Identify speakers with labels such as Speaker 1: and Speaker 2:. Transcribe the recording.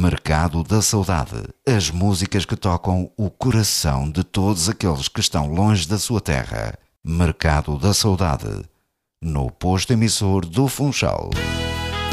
Speaker 1: Mercado da Saudade. As músicas que tocam o coração de todos aqueles que estão longe da sua terra. Mercado da Saudade. No posto emissor do Funchal.